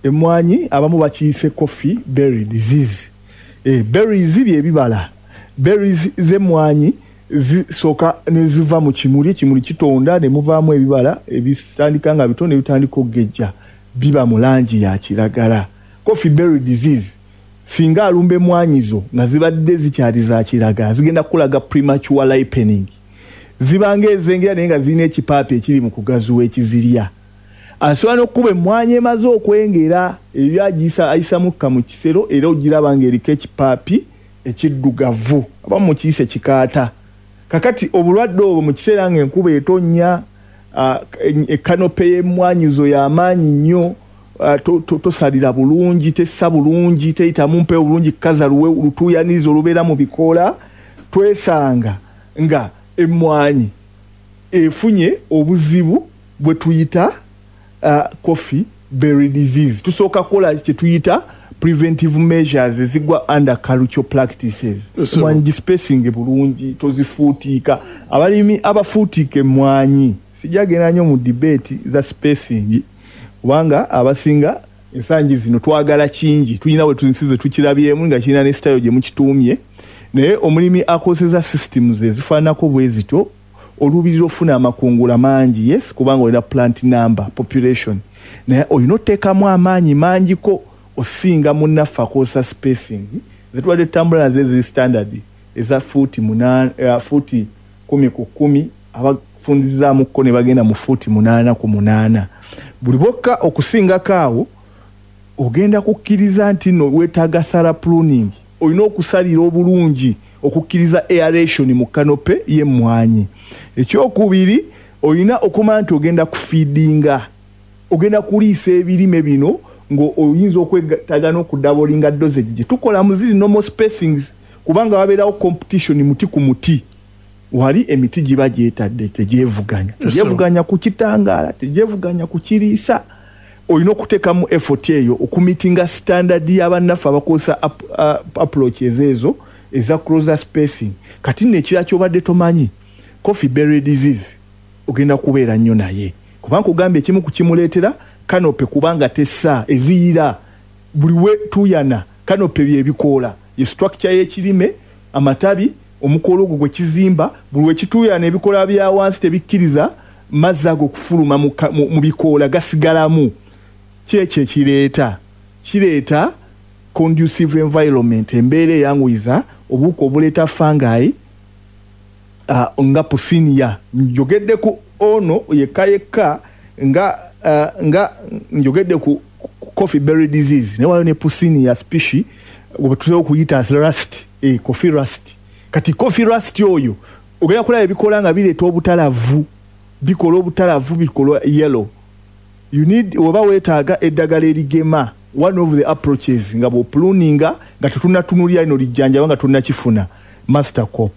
Emmwanyi abamu bakiyise coffee berry disease. Berries byebibala. Berries z'emmwanyi zisoka ne ziva mu kimuli kitonda ne muvaamu ebibala ebitandika nga bito ne bitandika okugejja biba mu langi ya kiragala. Coffee berry disease singa alumbe emmwanyizo nga zibadde zikyali za kiragala zigenda kulaga premature ripening. Zibanga ezengera naye nga zirina ekipaapi ekiri mu kugazuwa ekizirya. Asobola n'okkuba emmwanyi emaze okwengera ebyagiyisa ayisamukka mu kisero era ogiraba ng'eriko ekipaapi ekiddugavu abamu mu kiyise kikaata. Kakati obulwadde obwo mu kiseera ng'enkuba etonnya ekanope y'emmwanyizo y'amaanyi nnyo tosalira bulungi tessa bulungi teyitamu mpewo bulungi kaza lutuuyaniriza olubeera mu bikoola twesanga nga emmwanyi efunye obuzibu bwe tuyita coffee berry disease. Tusooka kukola kye tuyita preventive measures ezigwa under cultural practices. Emmwanyi spacing bulungi tozifuutiika. Abalimi abafuutiika emmwanyi sijagenda nnyo mu debate za spacing kubanga abasinga ensangi zino twagala kingi tulina we tunsize tukirabyemu nga kirina ne style gye mukituumye naye omulimi akoseza systems ezifaanako bwe zito olubirira ofuna amakungula mangi yes kubanga olina plant number population naye olina oteekamu amaanyi mangiko osinga munnaffe akosa spacing zetubadde tutambula nazo ezi standard eza fuuti 10 ku 10 abafundizaamuko ne bagenda mu fuuti 8 ku 8. Buli bokka okusingako awo ogenda kukkiriza nti no weetaaga thorough pruning. Olina okusalira obulungi okukkiriza aeration mu kanope y'emmwanyi. Ekyokubiri olina okumanya nti ogenda kufiidinga. Ogenda kuliisa ebirime bino ng'oyinza okwetaaga n'okudabolinga dosage gye tukola mu ziri normal spacings kubanga wabeerawo competition muti ku muti. Wali emiti giba gyetadde tegyevuganya. Tegyevuganya ku kitangaala, tegyevuganya ku kiriisa. Olina okuteekamu effort eyo okumitinga standard y'abannaffe abakozesa approach ezo eza closer spacing. Kati n'ekira ky'obadde tomanyi coffee berry disease ogenda kubeera nnyo naye. Kubanga kugamba ekimu ku kimuleetera kanope kubanga tessa eziyira buli we tuyana kanope byebikoola ye structure y'ekirime amatabi omukolo gwe kizimba buli we kituyana ebikola bya wansi tebikkiriza mazzi ago kufuluma mu bikoola gasigalamu. Kyekyo kireeta conducive environment embeera eyanguyiza obuko obuleeta fungi nga Puccinia njogedde ku ono yekka nga njogedde ku coffee berry disease ne waliwo ne Puccinia species gwe tusobola okuyita rust coffee rust. Kati coffee rust oyo ogenda kulaba ebikola nga bireeta obutalavu bikola obutalavu bikola yellow. You need oba weetaaga eddagala erigema one of the approaches nga bw'opuluninga nga tetunnatunulira lino lijjanjaba nga tunnakifuna master cop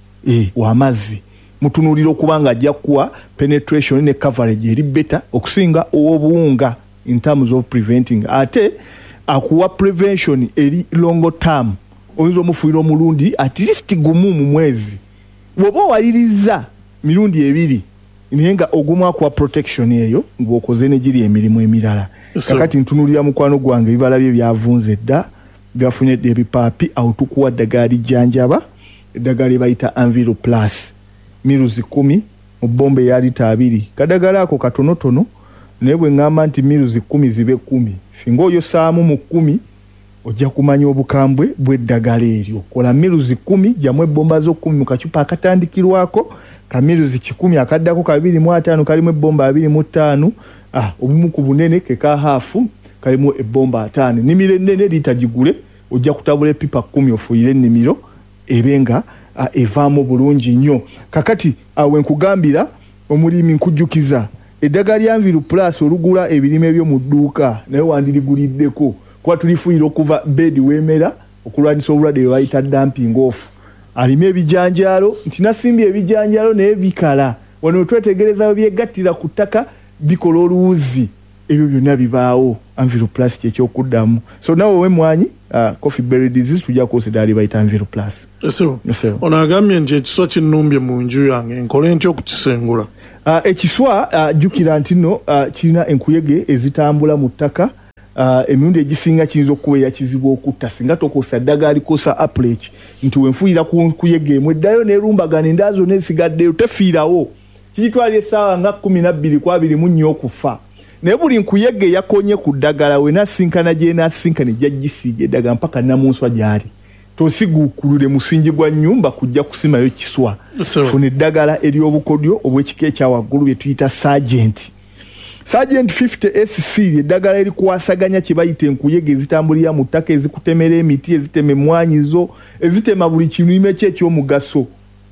w'amazzi mutunulira okuba nga ajja kuwa penetration ne coverage eri better okusinga ow'obuwunga in terms of preventing ate akuwa prevention eri long term. Oyinza omufuira omulundi at least gumu mu mwezi bw'oba owaliriza mirundi 2 naye nga ogumu akuwa protection eyo ng'okoze ne giri emirimu emirala. Kakati ntunulira mukwano gwange ebibala bye byavunze dda byafunye ebipaapi awo tukuwa ddagala lijjanjaba eddagala bayita Anvil Plus miruzi 10 mu bomba ya lita 2 kadagala ako katonotono naye bwe ngamba nti miruzi 10 zibe 10 singa oyo saamu mu 10 ojja kumanya obukambwe bw'eddagala eryo. Kola miruzi 10 jamu ebbomba zo 10 mu kacupa akatandikirwako ka miruzi 10 akaddako 2.5 kalimu ebbomba 2.5 obumu ku bunene ke ka hafu kalimu ebbomba 5 nimiro ennene litagigule ojja kutabula epipa 10 ofuuyire ennimiro ebenga evaamu bulungi nnyo. Kakati awe nkugambira omulimi nkujjukiza eddagala lya Anvil Plus olugula ebirime byo mu dduuka naye wandiriguliddeko kuba tulifuuyira okuva bed wemera okulwanisa obulwadde bwe bayita dumping off. Alime ebijanjaalo nti nasimbye ebijanjaalo naye bikala wano twetegereza byegattira ku ttaka bikola oluwuzi ebyo byonna bibaawo Anvil Plus kyekyokkuddamu. So nawe w'emmwanyi coffee berry disease tujja kukozesa ali bayita Anvil Plus. Ono agambye nti ekiswa kinnumbye mu nju yange nkole ntya okukisengula? Ekiswa jjukira nti nno kirina enkuyege ezitambula mu ttaka emirundi egisinga kiyinza okubeera kizibu okutta singa tokosa ddagala likosa approach nti wenfuuyira kuyega emu eddayo neerumbagana endala zonna ezisigaddeyo tefiirawo kigitwala essaawa nga 12 okufa naye buli nkuyega eyakonye ku ddagala wenasinkana gyenasinkana ejjagisiiga eddagala mpaka namunswa gyali tosiguukulule musingi gwa nnyumba kujja kusimayo kiswa funa eddagala ery'obukodyo obw'ekika ekyawaggulu bye tuyita Sergeant 50 SC eddagala erikuwasaganya kye bayita enkuyege ezitambulira mu ttaka ezikutemera emiti ezitema emmwanyi ezitema buli kirime kye ekyomugaso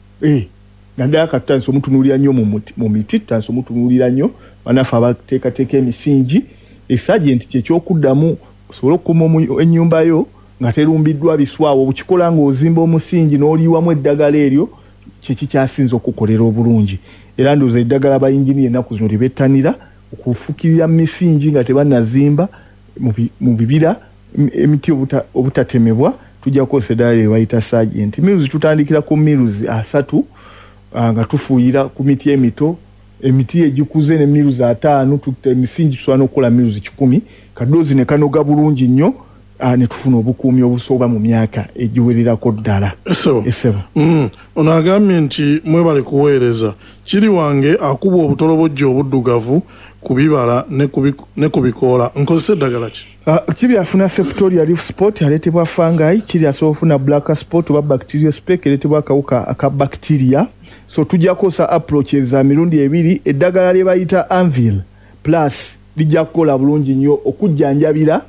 naddala katutandisa omutunuulira nnyo mu miti tutandisa omutunuulira nnyo banafe abateekateeka emisingi Sergeant kyekyokuddamu osobola okukuma ennyumba yo nga terumbiddwa biswawo bukikola ng'ozimba omusingi n'oliiwamu eddagala eryo kyekikyasinza okukolera obulungi era ndowooza eddagala bayinginiya ennaku zino libettanira okufukirira mu misingi nga tebannazimba mu bibira emiti obutatemebwa tujja kukozesa eddagala lye bayita Sergeant. Miruzi tutandikira ku miruzi 3 nga tufuuyira ku miti emito emiti egikuze ne miruzi 5 emisingi tusobola n'okukola miruzi 10 kadoozi ne kanoga bulungi nnyo ne tufuna obukuumi obusoba mu myaka egiwererako ddala. Esebo. Ono agambye nti mwebale kuweereza kiri wange akuba obutolobojjo obuddugavu ku bibala ne ku bikoola nkozesa eddagala ki? Kiri afuna Septoria leaf spot aleetebwa fungi, kiri asobola ofuna black spot oba bacteria spec ereetebwa akawuka aka bacteria. So tujja kukosa approaches za mirundi 2 eddagala lye bayita Anvil plus lijja kukola bulungi nnyo okujjanjabira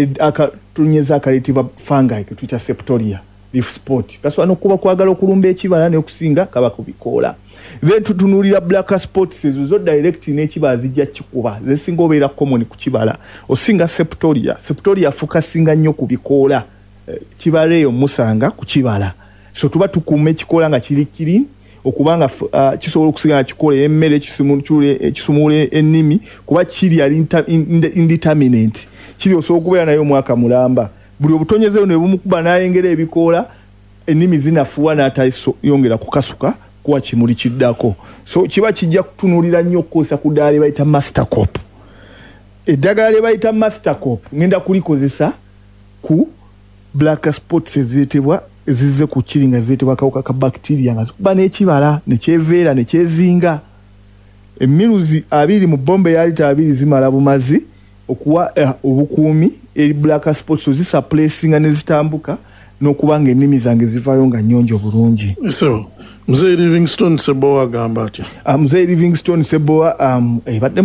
akatunyeza akaleetebwa fungi ke tuyita Septoria leaf spot kasobola n'okuba kwagala okulumba ekibala n'okusinga kaba ku bikoola. Then tutunuulira black spots ezo direct n'ekibala zijja kikuba zesinga obeera common ku kibala osinga Septoria focusinga nnyo ku bikoola kibala eyo musanga ku kibala so tuba tukuuma ekikoola nga kiri clean okubanga kisobola okusigala kikola emmere ekisumule ennimi kuba kiri ali indeterminate kiri osobola okubeera nayo omwaka mulamba buli obutonyezeyo ne bumukuba n'ayengera ebikoola ennimi zinafuwa n'atayongera kukasuka kuwa kimuli kiddako so kiba kijja kutunuulira nnyo okukozesa ku ddagala lye bayita Mastercop. Eddagala lye bayita Mastercop ngenda kulikozesa ku black spots ezireetebwa ezizze ku kiri nga zireetebwa akawuka ka bacteria nga zikuba n'ekibala ne kyeveera ne kyezinga. Emiruzi 2 mu bombe ya lita 2 zimala bumazi okuwa obukuumi eri black spots zisuppressinga ne zitambuka n'okubanga ennimi zange zivaayo nga nnyonjo bulungi. Mzee Livingstone Sebowa agamba atya? Mzee Livingstone Sebowa badde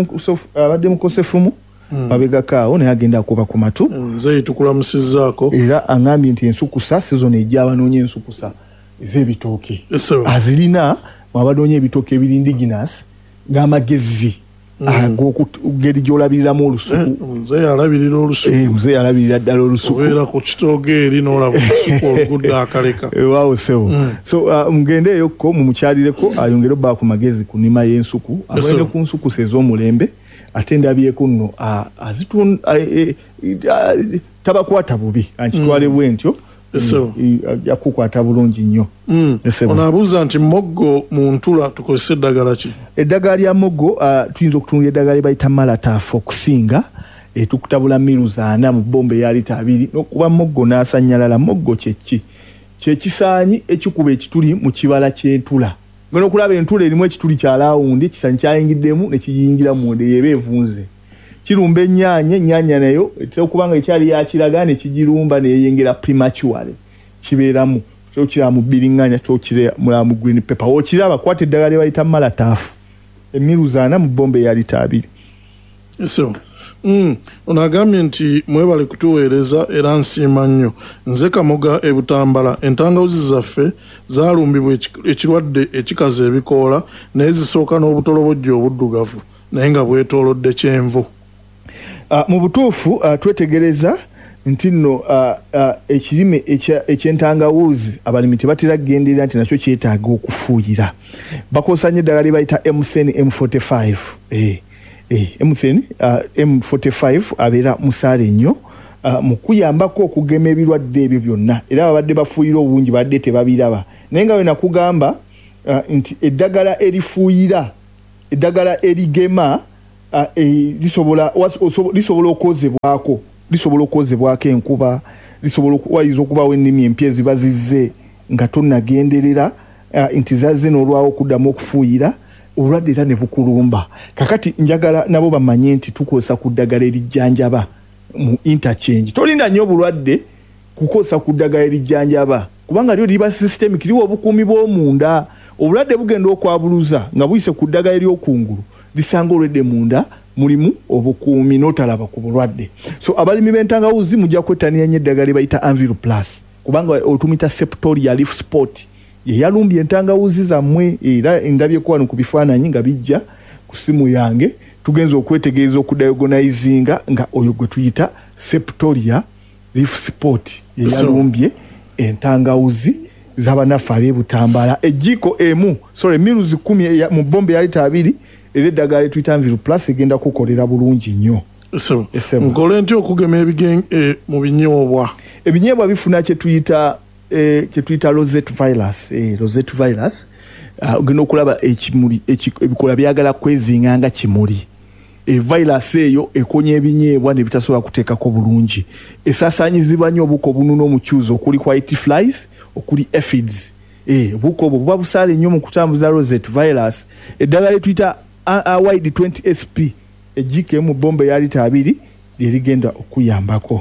mukosefumu mabegakaawo naye agenda kuba ku matu. Mzee tukulamusizzaako. Era angambye nti ensukusa season ejja abanoonya ensukusa ez'ebitooke. Azirina mwabanoonya ebitooke ebiri indigenous ng'amagezi ag'okugeri gy'olabiriramu olusuku. Mzee alabirira olusuku. Mzee alabirira ddala olusuku. Obeera ku kitooge eri n'olaba olusuku olugudde akaleka. Waawo sebo. So mugendeeyokko mumukyalireko ayongere obba ku magezi ku nnima y'ensuku agende ku nsukusa ez'omulembe ate ndabyeko nno tabakwata bubi ankitwale bwentyo yakukwata bulungi nnyo. Ono abuuza nti moggo mu ntula tukozesa eddagala ki? Eddagala lya moggo tuyinza okutunula eddagala lye bayita Malataf okusinga tukutabula miruzi 4 mu bombe ya lita 2 n'okuba moggo n'asanyalala. Moggo kyeki kyekisaanyi ekikuba ekituli mu kibala ky'entula ngeno okulaba entula erimu ekituli kya laawundi ekisaanyi kyayingiddemu ne kiyingira munda yeeba evunze kirumba ennyaanya nayo etera okuba nga ekyali yakiraga ne kigirumba neyeyengera prematurely kibeeramu kyokiraba mu bbiriŋŋanya kyokiraba mu green paper okiraba kwata eddagala lye bayita Malataf emiruzi 4 mu bombe ya lita 2. Ono agambye nti mwebale kutuweereza era nsiima nnyo. Nze Kamoga e Butambala entangawuzi zaffe zalumbibwa ekirwadde ekikaza ebikoola naye zisooka n'obutolobojjo obuddugavu naye nga bwetoolodde kyenvu. Mu butuufu twetegereza nti nno ekirime eky'entangawuzi abalimi tebatera kugenderera nti nakyo kyetaaga okufuuyira. Bakozesa nnyo eddagala lye bayita M10 M45. M45 abeera musaale nnyo mu kuyambako okugema ebirwadde ebyo byonna era babadde bafuuyira obungi badde tebabiraba naye nga we nakugamba nti eddagala erifuuyira eddagala erigema lisobola okwozebwako enkuba, wayinza okubawo ennimi empya eziba zizze nga tonnagenderera nti zazze n'olwawo okuddamu okufuuyira obulwadde era ne bukulumba. Kakati njagala nabo bamanye nti tukozesa ku ddagala erijjanjaba mu interchange. Tolinda nnyo obulwadde kukozesa ku ddagala erijjanjaba kubanga lyo liba systemic, liwa obukuumi bw'omunda. Obulwadde bugenda okwabuluza nga buyise ku ddagala ery'okungulu lisanga olwedde munda mulimu obukuumi n'otalaba ku bulwadde. So abalimi b'entangawuzi mujja kwettanira nnyo eddagala bayita Anvil Plus kubanga otumita Septoria Leaf Spot ye yalumbye entangawuzi zammwe era ndabyeko wano ku bifaananyi nga bijja ku simu yange. Tugenza okwetegereza okudiagonizinga nga oyo gwe tuyita Septoria Leaf Spot ye yalumbye entangawuzi z'abanafu ab'Ebutambala. Ejjiko emu miruzi 10 mu bombe ya lita 2 era eddagala lyetuyita Anvil Plus egenda kukolera bulungi nnyo. Nkole ntya okugema mu binyeebwa? Ebinyeebwa bifuna kyetuyita Rosette virus. Rosette virus ogenda okulaba ebikola byagala kwezinga nga kimuli. Virus eyo ekonya ebinyeebwa ne bitasobola kuteekako bulungi. Esaasaanyizibwa nnyo obuko bununa omukyuzo okuli white flies, okuli aphids. Obuko obwo buba busaale nnyo mu kutambuza Rosette virus. Eddagala lyetuyita Wide 20 SP ejjike mu bombe ya lita 2 lirigenda okuyambako.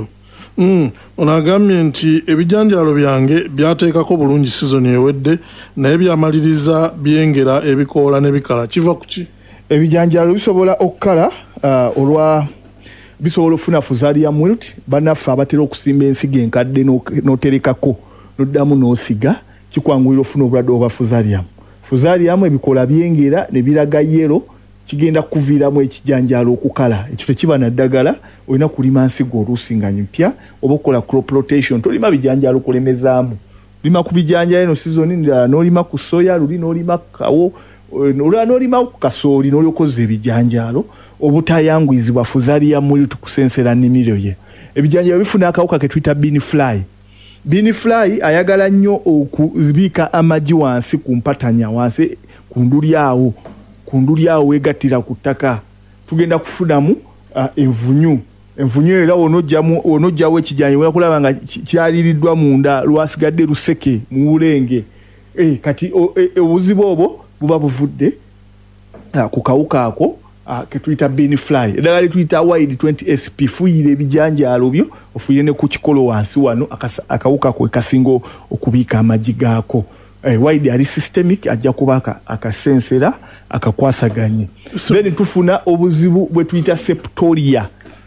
Onagambye nti ebijanjalo byange byateekako bulungi season ewedde naye byamaliriza byengera ebikoola ne bikala. Kiva ku ki? Ebijanjalo bisobola okukala olwa bisobola ofuna fusarium wilt. Bannaffe abatera okusimba ensigo enkadde n'oterekako n'oddamu n'osiga kikwanguyira ofuna obulwadde obwa fusarium. Fusarium ebikoola byengera ne biraga yero kigenda kuviiramu ekijanjalo okukala. Ekyo tekiba na ddagala, olina kulima nsigo oluusi nga mpya oba okola crop rotation. Tolima bijanjalo kulemezaamu. Lima ku bijanjalo eno season ndala n'olima ku soya, luli n'olima kawo, n'olima ku kasooli n'olyokoza ebijanjalo obutayanguyizibwa fusarium wilt kusensera nnimiro ye. Ebijanjalo bifuna akawuka ke tuyita bean fly. Bean fly ayagala nnyo okuzibiika amagi wansi ku mpatanya wansi ku nduli awo wegattira ku ttaka. Tugenda kufunamu envunyu era onojjawo ekijanjalo okulaba nga kyaliriddwa munda lwasigadde luseke mu bulenge. Kati obuzibu obwo buba buvudde ku kawuka ako ke tuyita bean fly. Eddagala lyetuyita Wide 20 SP fuuyira ebijanjalo byo ofuuyire ne ku kikolo wansi wano akawuka kwe kasinga okubiika amagi gaako. Wide ali systemic ajja kuba akasensera akakwasaganye. Then tufuna obuzibu bwe tuyita Septoria.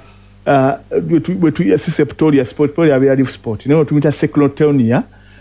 Bwe tuyita Septoria bya leaf spot. Nayo tuyita Seclotonia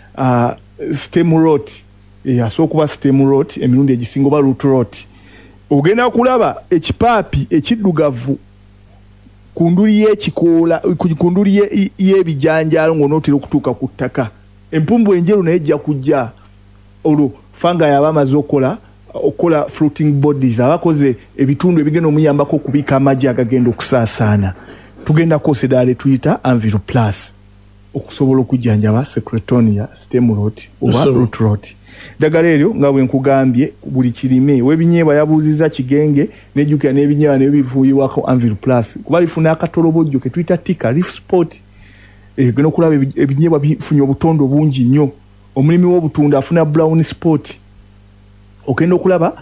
stem rot. Asookuba stem rot emirundi egisinga oba root rot. Ogenda kulaba ekipaapi ekiddugavu ku nduli y'ekikoola ku nduli y'ebijanjalo ng'onootera okutuuka ku ttaka. Empumbu enjeru naye ejja kujja olwo fanga yaba amaze okola fruiting bodies abakoze ebitundu ebigenda omuyambako okubiika amagi agagenda okusaasaana. Tugenda kosa eddagala tuyita Anvil Plus okusobola okujjanjaba Secretonia stem rot oba root rot. Eddagala eryo nga bwe nkugambye buli kirime w'ebinyeebwa yabuuzizza kigenge n'ejjukira n'ebinyeebwa ne bifuuyibwako Anvil Plus kuba lifuna akatolobojjo ke tuyita Tika Leaf Spot. Genda okulaba ebinyeebwa bifunye obutondo bungi nnyo. Omulimi w'obutunda afuna brown spot. Ogenda okulaba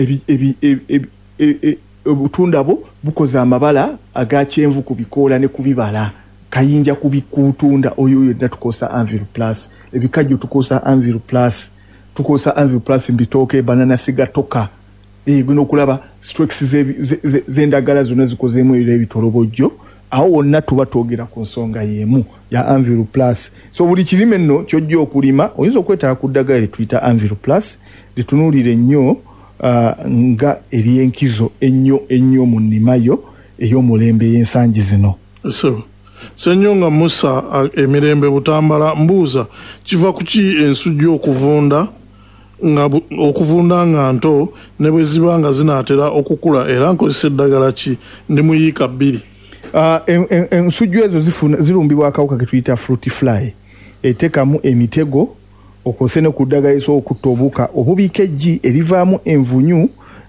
obutunda bo bukoze amabala aga kyenvu ku bikoola ne ku bibala. Kayinja kubikutunda oyo yonna tukosa Anvil Plus. Ebikajjo tukosa Anvil Plus. Tukosa Anvil Plus mbitooke banana sigatoka. Genda okulaba strokes z'endagala zonna zikozeemu ebitolobojjo. Awo wonna tuba twogera ku nsonga y'emu ya Anvil Plus. So buli kirime nno ky'ojja okulima oyinza okwetaaga ku ddagala lyetuyita Anvil Plus litunuulire nnyo nga ery'enkizo ennyo mu nnimayo ey'omulembe y'ensangi zino. Ssenyonga Musa emirembe Butambala mbuuza kiva ku ki ensujju okuvunda nga nto ne bwe ziba nga zinaatera okukula era nkozesa eddagala ki ndi muyiika 2? Ensujju ezo zirumbibwa akawuka ke tuyita fruit fly. Etekamu emitego okose ne ku ddagala esobola okutta obuka obubiika eggi erivaamu envunyu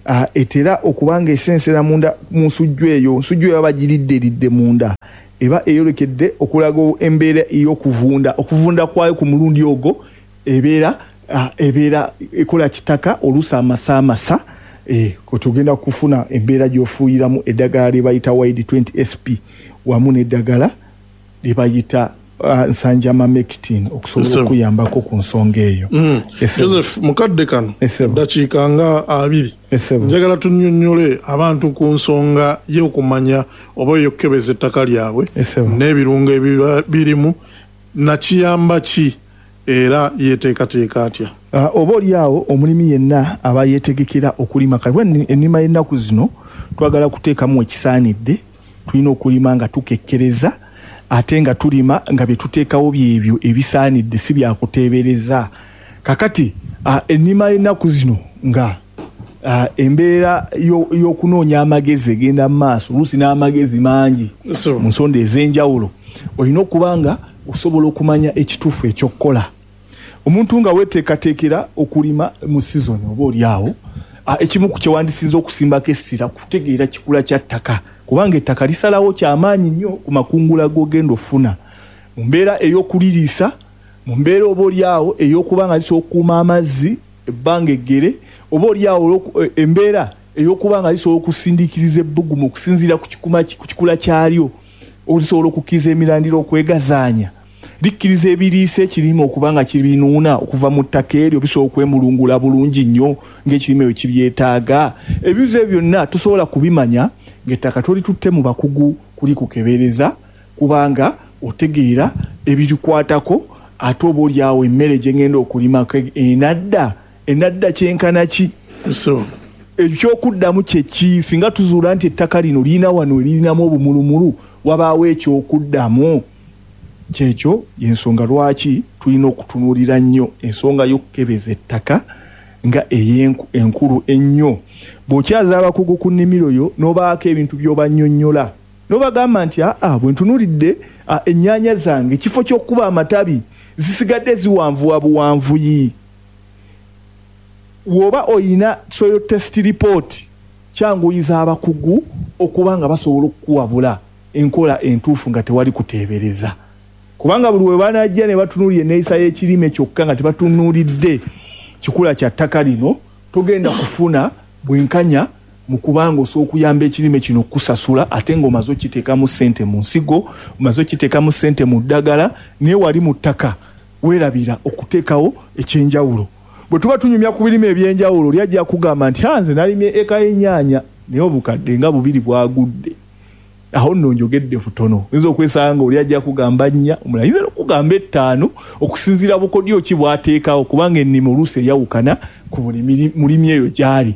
etera okubanga esensera munda mu nsujju eyo babagiridde munda eba eyolekedde okulaga embeera okuvunda kwayo ku mulundi ogwo ebeera ekola kitaka olusa amasa kutugenda kufuna embeera gy'ofuuyiramu eddagala lye bayita wide 20 sp wamu n'eddagala lye bayita nsanjamamectin okusobola okuyambako ku nsonga eyo. Joseph mukadde kano dakiika nga 2 njagala tunnyonnyole abantu ku nsonga y'okumanya oba ey'okukebeza ettaka lyabwe n'ebirungo ebirimu nakiyamba ki era yeteekateeka atya. Oba oliawo omulimi yenna aba yeetegekera okulima kati ennima y'ennaku zino twagala kuteekamu ekisaanidde tulina okulima nga tukekkereza ate nga tulima nga bye tuteekawo byebyo ebisaanidde si byakuteebereza. Kakati ennima y'ennaku zino nga embeera y'okunoonya amagezi egenda mu maaso oluusi n'amagezi mangi mu nsonda ez'enjawulo olina okuba nga osobola okumanya ekituufu ekyokkola. Omuntu nga weteekateekera okulima mu sizoni oba oliawo ekimu ku kyewandisinza okusimbako essira kutegeera kikula kya ttaka kubanga ettaka lisalawo kyamaanyi nnyo ku makungula g'ogenda ofuna mu mbeera ey'okuliriisa mu mbeera oba oliawo ey'okuba nga lisobola okukuuma amazzi ebbanga eggere oba oliawo embeera ey'okuba nga lisobola okusindiikiriza ebbugumu okusinziira ku kikula kyalyo olisobola okukkiriza emirandiro okwegazaanya likkiriza ebiriisa ekirime okuba nga kibinuuna okuva mu ttaka eryo bisobola okwemulungula bulungi nnyo ng'ekirime bwe kibyetaaga. Ebibuzo ebyo byonna tosobola kubimanya ng'ettaka tolitutte mu bakugu kuli kukebereza kubanga otegeera ebirikwatako ate oba oliawo emmere gye ngenda okulimako enadda kyenkana ki ekyokuddamu kyeki singa tuzuula nti ettaka lino lirina wano lirinamu obumulumulu wabaawo ekyokuddamu kyekyo yensonga lwaki tulina okutunuulira nnyo ensonga y'okukebeza ettaka nga enkulu ennyo. Bw'okyaza abakugu ku nnimiro yo n'obaako ebintu by'obannyonnyola n'obagamba nti bwe ntunuulidde ennyaanya zange ekifo ky'okuba amatabi zisigadde ziwanvuwa buwanvuyi. Bw'oba oyina soil test report kyanguyiza abakugu okuba nga basobola okukuwabula enkola entuufu nga tewali kuteebereza kubanga buli we banajja ne batunuulira enneeyisa y'ekirime kyokka nga tebatunuulidde kikula kya ttaka lino togenda kufuna bwenkanya mu kubanga osobola okuyamba ekirime kino okusasula ate ng'omaze okiteekamu ssente mu nsigo omaze okiteekamu ssente mu ddagala naye wali mu ttaka weerabira okuteekawo ekyenjawulo. Bwe tuba tunyumya ku birime ebyenjawulo lyajja kugamba nti nze nalimye eka y'ennyaanya naye obukadde nga 2 bwagudde. Aho nno njogedde futono oyinza okwesanga nga oli ajja kugamba 4 omulala ayinza okugamba 5 okusinziira bukodyo ki bwateekawo kubanga ennima oluusi eyawukana ku buli mulimi eyo gyali.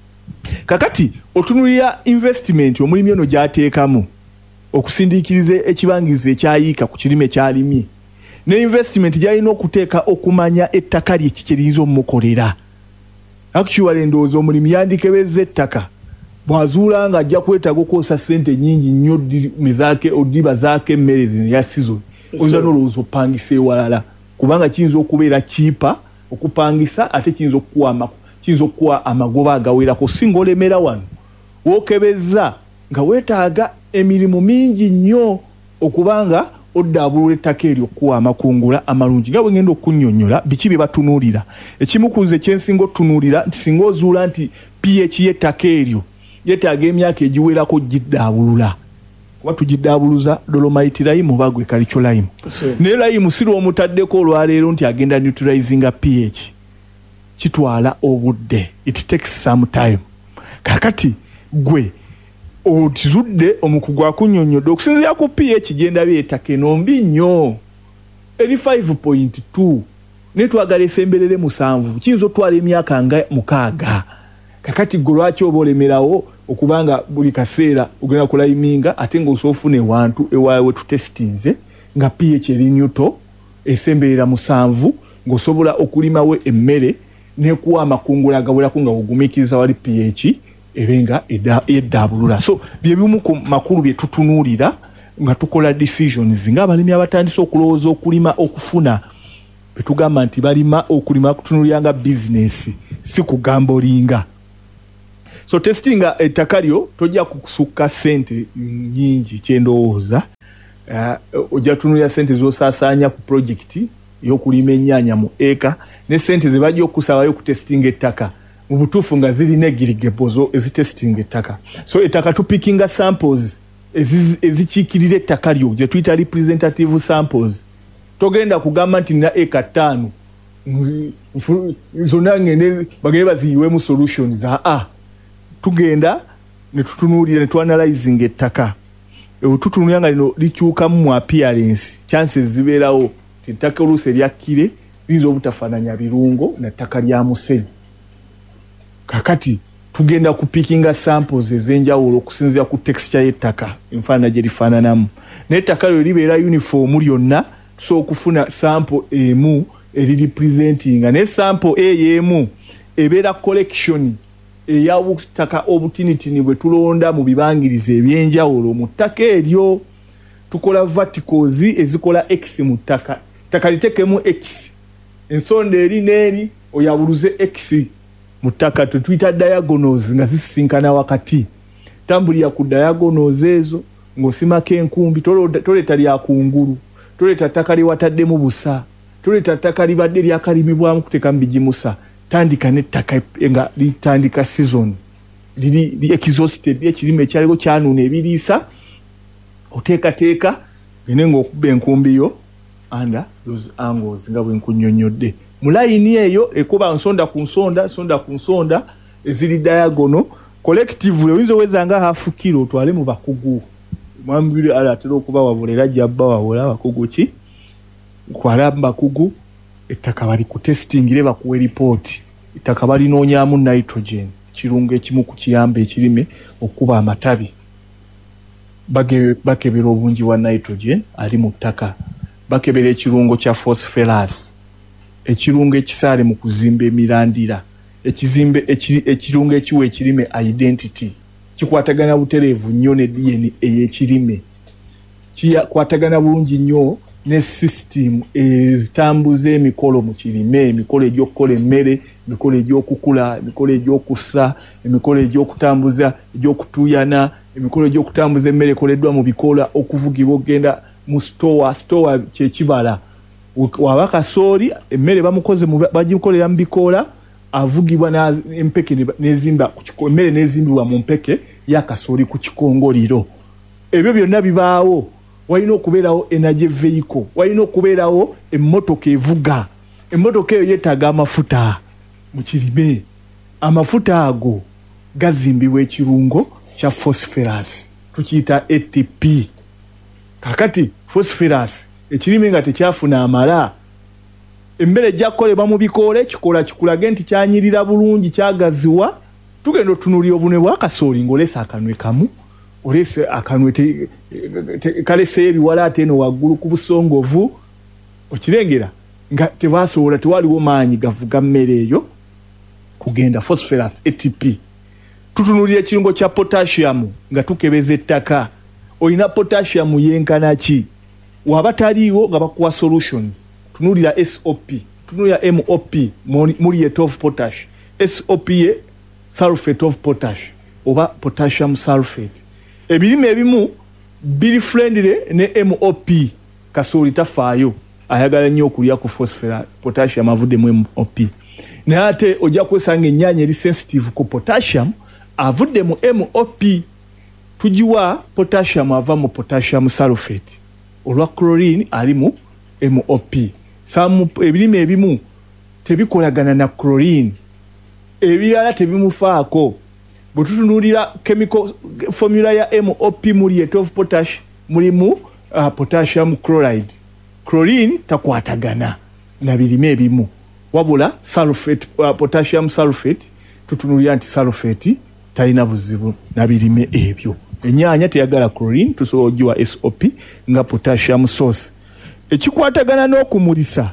Kakati otunulira investment omulimi ono gy'ateekamu okusindiikiriza ekibangizo ekyayiika ku kirime kyalimye ne investment gy'alina okuteeka okumanya ettaka lye kikiriza omukolera. Actually ndowooza omulimi yandikebezza ettaka bwazuula nga ajja kwetaaga okukosa ssente nnyingi nnyo odiba zaako emmere zino ya season oyinza n'olowooza opangisa ewalala kubanga kiyinza okubeera kiipa okupangisa ate kiyinza okukuwa amagoba agawerako singa olemera wano wookebezza nga weetaaga emirimu mingi nnyo okubanga oddaabulula ettaka eryo okuwa amakungula amalungi nga bwe ngenda okunnyonnyola biki bye batunuulira. Ekimu ku nze kyensinga otunuulira nti singa ozuula nti pH y'ettaka eryo yeetaaga emyaka egiwerako giddaabulula kuba tugiddaabuluza dolomite lime oba gwe kalicho lime naye lime si lw'omutaddeko olwaleero nti agenda neutralizinga pH kitwala obudde, it takes some time. Kakati gwe otizudde omukugu akunnyonnyodde okusinziira ku pH genda by'ettaka enombi nnyo eri 5.2 naye twagala esemberere 7 kiyinza otwala emyaka nga 6. Kakati gwe lwaki oba olemerawo okubanga buli kaseera ogenda kulayiminga ate ng'osoofuna ewantu ewaawe tutesitinze nga pH eri nyuto esemberera 7 ng'osobola okulimawo emmere n'ekuwa amakungula agawerako nga ogumiikiriza wali pH ebenga eddaabulula. So bye bimu ku makulu bye tutunuulira nga tukola decisions ng'abalimi abatandise okulowooza okulima okufuna betugamba nti balima okulima kutunuulira nga bizinesi si kugamba olinga. So testing ettaka lyo tojja kukusukka sente nyingi kyendowooza. Ojja tunuya sente z'osaasaanya ku project y'okulima ennyaanya mu eka ne sente ze bajja okusabayo ku testing ettaka mu butuufu nga ziri negirigepozo ezitesting ettaka. So ettaka tupickinga samples ezikiikirira ettaka lyo gye tuyita representative samples. Togenda kugamba nti na eka 5 zonna ngende bagende baziyiwemu solutions. Tugenda ne tutunuulira ne tuanalyzing ettaka. Tutunulira nga lino likyukamu mu appearance, chances zibeerawo ti ettaka oluusi eryakkire liyinza obutafaananya birungo na ttaka lya musenyu. Kakati tugenda kupickinga samples ez'enjawulo okusinziira ku texture y'ettaka enfaanana gye lifaananamu. Naye ettaka lyo libeera uniform lyonna, tusobola okufuna sample emu eriripresentinga ne sample ey'emu ebeera collection ey'obutaka obutinitini bwe tulonda mu bibangirizi ebyenjawulo mu ttaka eryo. Tukola verticals ezikola x mu ttaka. Ttaka litekemu x, ensonda eri n'eri oyabuluze x mu ttaka. Tuyita diagonals nga zisisinkana wakati. Tambulira ku diagonals ezo ng'osimako enkumbi. Toleeta lya kungulu, toleeta ttaka liwataddemu busa, toleeta ttaka libadde lyakalimibwamu kutekamu bigimusa. Tandika n'ettaka nga litandika season liri exhausted, ekirime ekyaliko kyanuuna ebiriisa. Oteekateeka gende ng'okuba enkumbi yo under those angles nga bwe nkunnyonnyodde. Mu layini eyo ekuba nsonda ku nsonda, sonda ku nsonda eziri diagonal. Collectively oyinza oweza nga half kilo otwale mu bakugu. Mwambire atera okuba wabula era ajja wabula bakugu ki kwala bakugu. Ettaka bali ku testingire bakuwe report. Ettaka balinoonyaamu nitrogen, kirungo ekimu ku kiyamba ekirime okuba amatabi. Bakebera obungi wa nitrogen ali mu ttaka. Bakebera ekirungo kya phosphorus, ekirungo ekisaale mu kuzimba emirandira, ekirungo ekiwa ekirime identity. Kikwatagana butereevu nnyo ne DNA ey'ekirime. Kikwatagana bulungi nnyo ne system ezitambuza emikolo mu kirime, emikolo egy'okukola emmere, emikolo egy'okukula, emikolo egy'okussa, emikolo egy'okutambuza, egy'okutuuyana, emikolo egy'okutambuza emmere ekoleddwa mu bikola okuvugibwa okgenda mu store kyekibala. Waba kasooli emmere bamukoze bagikolera mu bikola avugibwa empeke nezimba emmere nezimbibwa mu mpeke ya kasooli ku kikongoliro. Ebyo byonna bibaawo. Walina okubeerawo energy vehicle, walina okubeerawo emmotoka evuga. Emmotoka eyo yeetaaga amafuta mu kirime. Amafuta ago gazimbibwa ekirungo kya phosphorus, tukiyita ATP. Kakati phosphorus ekirime nga tekyafuna amala, emmere ejja kukolebwa mu bikoola, ekikoola kikulage nti kyanyirira bulungi, kyagaziwa. Tugenda otunuulira obunwe bwa kasooli ng'oleesa akanwe kamu, olese akanwe kalese ebiwala ate eno waggulu ku busongovu. Okirengera nga tebasobola, tewaliwo maanyi gavuga mmere eyo kugenda phosphorus ATP. Tutunuulira ekirungo kya potassium nga tukebeza ettaka. Olina potassium yenkana ki? Waba taliiwo nga bakuwa solutions. Tunuulira SOP, tunuulira MOP, muriate of potash. SOP ye sulfate of potash oba potassium sulfate. Ebirime ebimu biri friendly ne MOP. Kasooli tafaayo, ayagala nnyo okulya ku phosphorus, potassium avudde mu MOP. Naye ate ojja kwesanga ennyaanya eri sensitive ku potassium avudde mu MOP. Tugiwa potassium ava mu potassium sulfate. Olwa chlorine ali mu MOP. Ebirime ebimu tebikolagana na chlorine, ebirala tebimufaako. Bwe tutunuulira chemical formula ya MOP muriate of potash mulimu potassium chloride. Chlorine takwatagana na birime ebimu, wabula sulfate, potassium sulfate tutunuulira nti sulfate talina buzibu na birime ebyo. Ennyaanya teyagala chlorine, tusobola ogiwa SOP nga potassium source. Ekikwatagana n'okumulisa,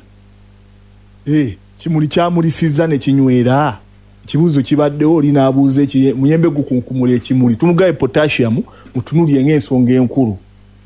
kimuli kyamulisizza ne kinywera. Kibuuzo kibaddewo oli n'abuuza muyembe gukunkumula ekimuli, tumugabe potassium mutunulye ng'ensonga enkulu.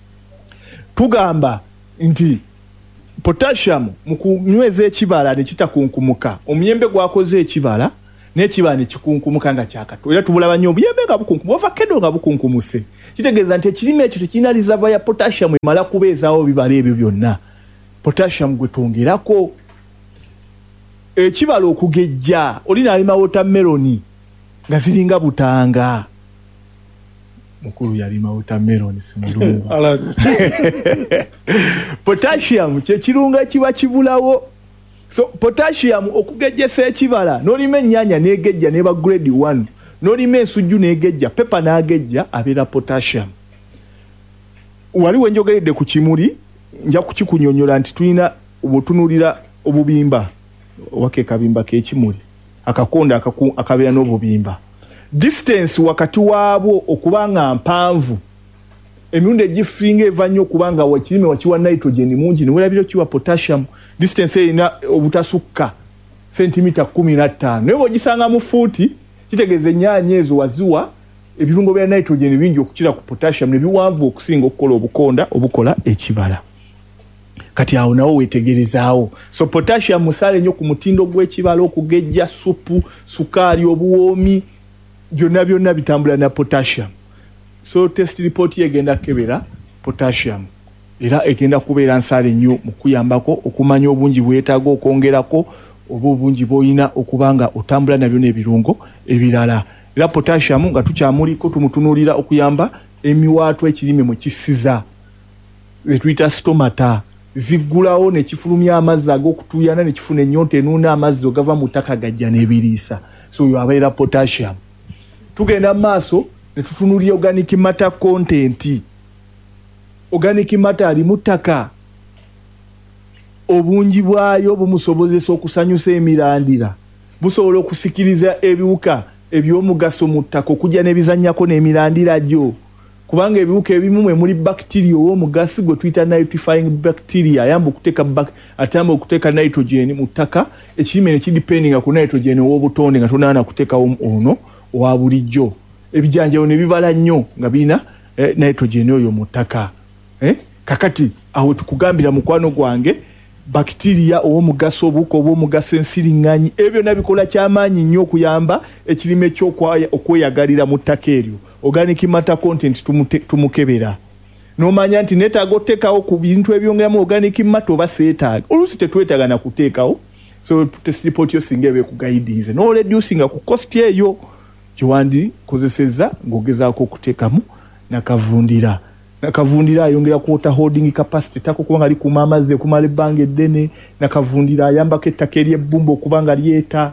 Tugamba nti potassium mu kunyweza ekibala ne kitakunkumuka, omuyembe gwakoze ekibala n'ekibala ne kikunkumuka nga kyakato era tubulaba nnyo obuyembe nga bukunkumuka ovakkedo nga bukunkumuse kitegeeza nti ekirime ekyo tekirina reserve ya potassium emala kubeezaawo bibala ebyo byonna potassium gwe twongerako ekibala okugejja olina alima watermelon nga ziringa butanga mukulu yalima watermelon simulungu potassium kyekirunga kiba kibulawo so potassium okugejjesa ekibala n'olima ennyaanya n'egejja n'eba grade 1 n'olima ensujju n'egejja pepper n'agejja abeera potassium waliwo enjogeredde ku kimuli nja kukikunyonyola nti tulina obutunulira obubimba wake kabimba k'ekimuli akakonda akabeera n'obubimba distance wakati waabwo okubanga mpanvu emirundi egifinga eva nnyo okubanga wakirime wakiwa nitrogen mungi niwerabira kiwa potassium distance erina obutasukka sentimita 15 naye bw'ogisanga mu fuuti kitegeeza ennyaanya ezo waziwa ebirungo bya nitrogen bingi okukira ku potassium ne biwanvu okusinga okukola obukonda obukola ekibala kati awo nawo wetegerezaawo so potassium musale nnyo ku mutindo gw'ekibala okugejja supu sukaali obuwoomi byonna bitambula na potassium so test report egenda kebera potassium era egenda kubeera nsale nnyo mu kuyambako okumanya obungi bwetaaga okwongerako oba obungi bw'olina okubanga otambula nabyo n'ebirungo ebirala era potassium nga tukyamuliko tumutunuulira okuyamba emiwaatwa ekirime mwe kisiza etuyita stomata ziggulawo ne kifulumya amazzi ag'okutuyana ne kifuna ennyonta enuuna amazzi ogava mu ttaka gajja n'ebiriisa so oyo abeera potassium tugenda mu maaso ne tutunuulira organic matter content organic matter ali mu ttaka obungi bwayo bumusobozesa okusanyusa emirandira busobola okusikiriza ebiwuka eby'omugaso mu ttaka okujja n'ebizannyako n'emirandira gyo kubanga ebiwuka ebimu mwe muli bacteria ow'omugasi gwe tuyita nitrifying bacteria ayamba okuteeka nitrogen mu ttaka ekirime ne kidependinga ku nitrogen ow'obutonde nga tonaana kuteekawo ono owa bulijjo ebijanjawo ne bibala nnyo nga birina nitrogen oyo mu ttaka kakati awo tukugambira mukwano gwange bacteria ow'omugaso obuwuka obw'omugaso ensiriŋŋanyi ebyo nabikola kyamaanyi nnyo okuyamba ekirime okweyagalira mu ttaka eryo organic matter content tumukebera n'omanya nti neetaaga oteekawo ku bintu ebyongeramu organic matter oba seetaaga oluusi tetwetaaga na kuteekawo so test report yo singa ebe kugayidize n'oreducinga ku cost eyo kyewandikozeseeza ng'ogezaako okuteekamu nakavundira ayongera ku water holding capacity tako kubanga likuma amazzi okumala ebbanga eddene nakavundira ayambako ettaka ery'ebbumba okubanga lyeta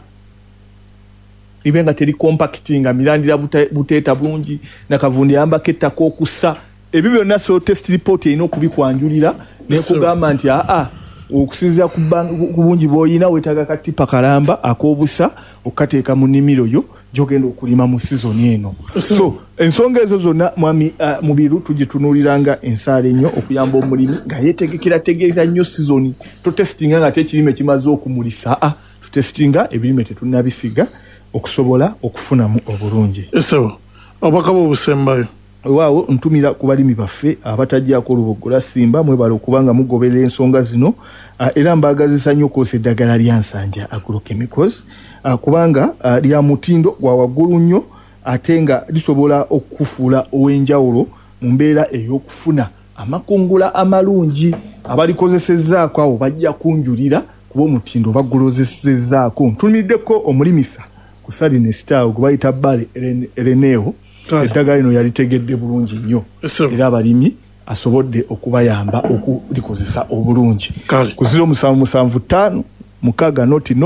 libe nga teri compacting mirandira buteeta bulungi nakavundira ayambako ettaka okussa ebyo byonna so test report erina okubikwanjulira nekugamba nti okusinziira ku bungi bw'olina weetaaga katipa kalamba ak'obusa okukateeka mu nnimiro yo gy'ogenda okulima mu sizoni eno so ensonga ezo zonna mwami mubiru tugitunuuliranga ensaala ennyo okuyamba omulimi nga yeetegekera nnyo sizoni totesitinga nga tekirime kimaze okumulisa tutesitinga ebirime tetunnabifiga okusobola okufunamu obulungi esebo obakaba obusembayo waawo ntumira ku balimi baffe abatajjaako olubogola simba mwebala okubanga mugoberera ensonga zino era mbaagazisa nnyo okwosa eddagala lya nsanja agrochemicals kubanga lya mutindo gwa waggulu nnyo ate nga lisobola okufuula ow'enjawulo mu mbeera ey'okufuna amakungula amalungi abalikozesezzaako awo bajja kunjulira kuba omutindo bagulozesezzaako ntumiddeko omulimisa ku Saline Star gwe bayita Bale Reneo eddagala lino yalitegedde bulungi nnyo era abalimi asobodde okubayamba okulikozesa obulungi ku 0775 mukaga noti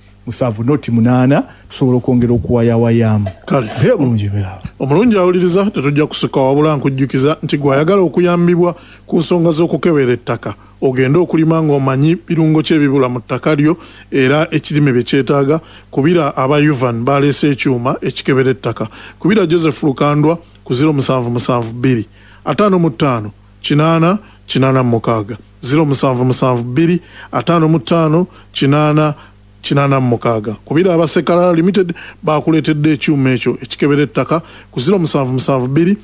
7 tusobola okwongera okuwayawayamu era bulungi bera omulungi awuliriza tetujja kusika wabula nkujjukiza nti gwayagala okuyambibwa ku nsonga z'okukebera ettaka ogenda okulima ng'omanyi birungo ky'ebibula mu ttaka lyo era ekirime bye kyetaaga kubira aba Yuvan baleese ekyuma ekikebera ettaka kubira Joseph Lukandwa ku 0772 55 8 86 0772 55 8 86 kubira abasekala limited bakuletedde ekyuma ekyo ekikebera ettaka ku 0772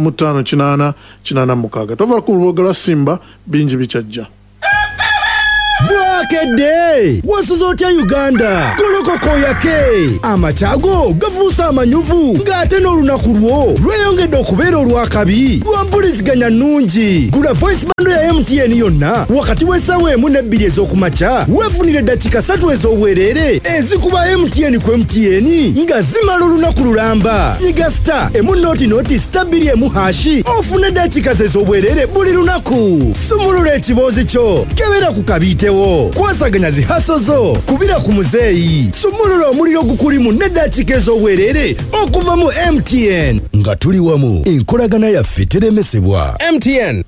55 8 86 tovala ku lubogera simba bingi bikyajja Bwakede wasuzotya Uganda kolokoko yake amachago gavusa amanyuvu ngate n'olunaku lwo lweyongedde okubeera olwakabi lwampuliziganya nnungi. Gula voice bando ya MTN yonna wakati w'essaawa emu n'ebbiri ez'okumakya weefunire eddakiika 3 ez'obwereere ezikuba MTN ku MTN nga zimala olunaku lulamba. Nyiga star emu noti star 2 hashi ofune eddakiika ez'obwereere buli lunaku. Sumulula ekiboozi kyo kebera ku kabiitewo kwasaganya zihaso zo kubira ku muzeeyi. Sumulula omuliro gukulimu n'eddakiika ez'obwereere okuva mu MTN nga tuli wamu enkolagana yaffe teremesebwa. MTN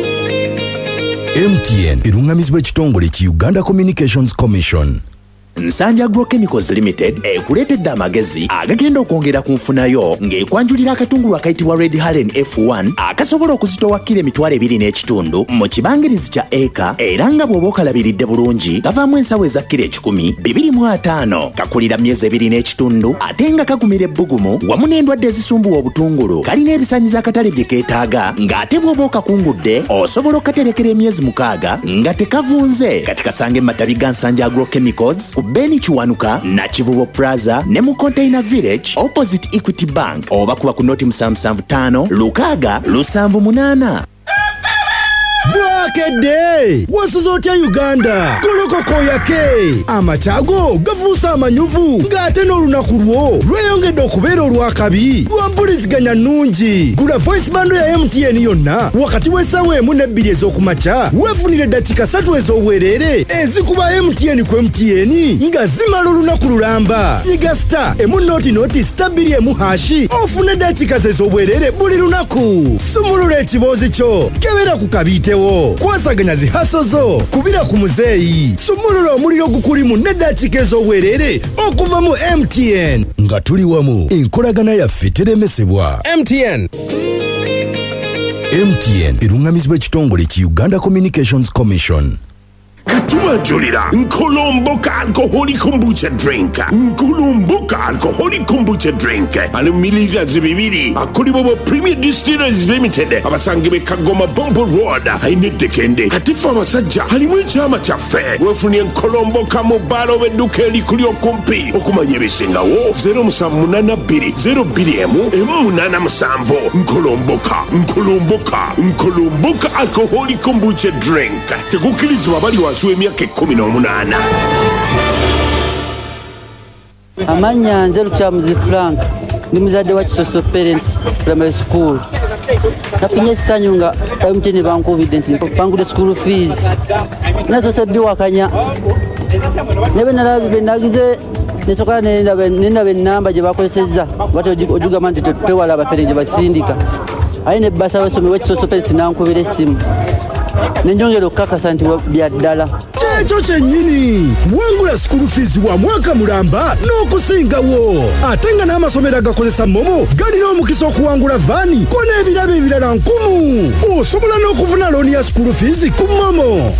erungamizibwa ekitongole ki Uganda Communications Commission. Nsanja Agrochemicals Limited ekuleetedde amagezi agagenda okwongera ku nfunayo ng'ekwanjulira akatungulu akayitibwa Red Haren F1 akasobola okuzitowa kilo 2.5 mu kibangirizi kya eka era nga bw'oba okalabiridde bulungi gavaamu ensawo eza kilo 10 2.5 kakulira myezi 2.5 ate nga kagumira ebbugumu wamu n'endwadde ezisumbuwa obutungulu kalina ebisaanyizo akatale bye keetaaga ng'ate bw'oba okakungudde osobola okukaterekera emyezi 6 nga tekavunze. Kati kasange matabi ga Nsanja Agrochemicals Beni Kiwanuka na Kivubo Plaza ne mu Container Village opposite Equity Bank oba kuba ku noti 775 Lukaga 778. Bwakede wasuzotya Uganda kolokoko yake amachago gavusa amanyuvu ngate n'olunaku lwo lweyongedde okubeera olwakabi lwampuliziganya nnungi. Gula voice bando ya MTN yonna wakati w'essaawa emu n'ebbiri ez'okumakya weefunire eddakiika 3 ez'obwereere ezikuba MTN ku MTN nga zimala olunaku lulamba. Nyiga star emu noti star 2 hashi ofune eddakiika ez'obwereere buli lunaku. Sumulula ekiboozi kyo kebera ku kabiitewo kwasaganya zihaso zo kubira ku muzeeyi. Sumulula omuliro gukulimu n'eddakiika ez'obwereere okuva mu MTN nga tuli wamu enkolagana yaffe teremesebwa. MTN erungamizibwa ekitongole ki Uganda Communications Commission. Katiwa Julira, Nkolomboka alcoholic kombucha drink. Nkolomboka alcoholic kombucha drink. Alumiliga zibibiri. Akolibobo Premier Distillers Limited. Abasangibe Kagoma Bombo Road. Hainete kende. Katifa amasajja. Halimwe chama chafe. Wefuni Nkolomboka mubalo weduke likulio kumpi. Okumanye bisinga wo. 082 0BM Emunana Msamvo. Nkolomboka alcoholic kombucha drink. Tegukilizi wabali wasuwe miaka 18. Amanya Nzeru Kyamuzi Frank ni muzadde wa Kisoso Parents Primary School. Nafunye essanyu nga MTN bankubidde nti bangude school fees. Nazo sebbiwa kanya. Nebe nalabibe nagize nesoka nenda benamba gye bakozesezza bate ojugamba nti tewala abafere gye basindika. Aine basa wasome wa Kisoso Parents nankubira essimu. Nenjongera okukakasa nti byaddala. Ekyo kyennyini wangula school fees wa mwaka mulamba n'okusingawo. Ate nga n'amasomero agakozesa momo galina omukisa okuwangula vaani ko n'ebirabo ebirala 1000. Osobola n'okufuna looni ya school fees ku momo.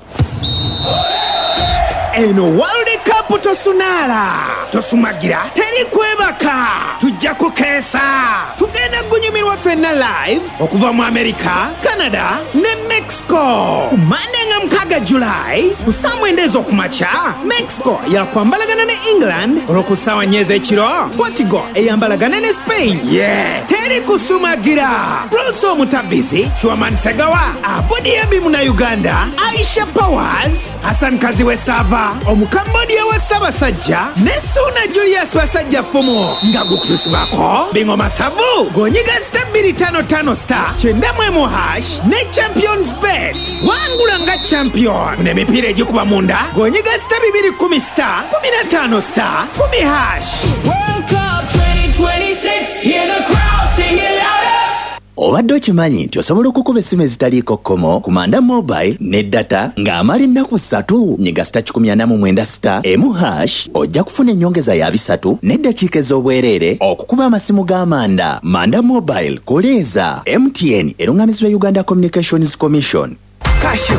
Eno World Cup tosumagira teri kwebaka tujja kukeesa tugenda gunyumirwa ffenna live okuva mu America, Canada ne Mexico. Manenga mkaga July kusamwenda ez'okumakya Mexico yakwambalagana ne England olw'okusawa nyezi ekiro. Portugal eyambalagana ne Spain. Teri kusumagira. Bruce Omutabizi, Chwaman Segawa, Abudi Abimu na Uganda, Aisha Powers, Hassan Kaziwe Sava, Omukambodia wa Sabasajja, Nesuna Julius Wasajja Fumo, Ngagukutusibako, Bingo Masavu, Gonyiga star 255 star, Chendamwemo hash, ne Champions Bet. Wangula nga champion. Kune mipire jikuba munda, Gonyiga star 210 star, 15 star, 10 hash. World Cup 2026, hear the crowd sing it louder. Obadde okimanyi nti osobola okukuba essimu ezitaliiko kkomo ku Manda Mobile ne data ng'amala ennaku 3 nyiga star 149 star emu hash ojja kufuna ennyongeza ya 3 n'eddakiika ez'obwereere okukuba amasimu g'Amanda. Manda Mobile koleeza. MTN erungamizibwa Uganda Communications Commission.